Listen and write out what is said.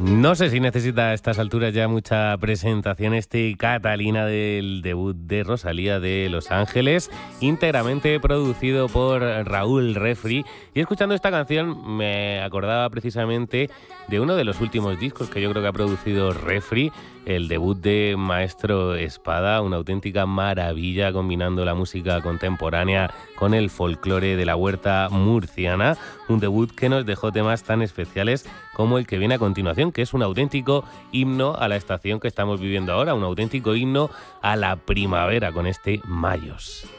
No sé si necesita a estas alturas ya mucha presentación Catalina del debut de Rosalía de Los Ángeles, íntegramente producido por Raúl Refri. Y escuchando esta canción me acordaba precisamente de uno de los últimos discos que yo creo que ha producido Refri, el debut de Maestro Espada, una auténtica maravilla combinando la música contemporánea con el folclore de la huerta murciana, un debut que nos dejó temas tan especiales como el que viene a continuación, que es un auténtico himno a la estación que estamos viviendo ahora, un auténtico himno a la primavera con este Mayos.